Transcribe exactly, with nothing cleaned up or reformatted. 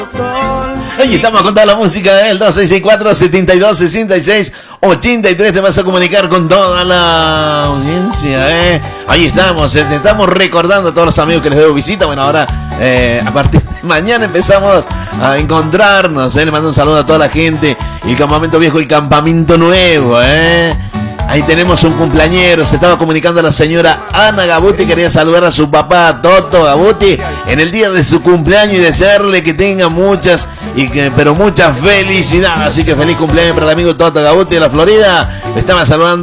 Ahí estamos con toda la música, ¿eh? El dos seis seis cuatro, siete dos, seis seis, ocho tres. Te vas a comunicar con toda la audiencia, ¿eh? Ahí estamos, ¿eh? Te estamos recordando a todos los amigos que les debo visita. Bueno, ahora eh, a partir de mañana empezamos a encontrarnos, ¿eh? Le mando un saludo a toda la gente. El campamento viejo, el campamento nuevo, ¿eh? Ahí tenemos un cumpleañero. Se estaba comunicando la señora Ana Gabuti. Quería saludar a su papá Toto Gabuti en el día de su cumpleaños y desearle que tenga muchas y que, pero mucha felicidad. Así que feliz cumpleaños para el amigo Toto Gabuti de la Florida. Le estaba saludando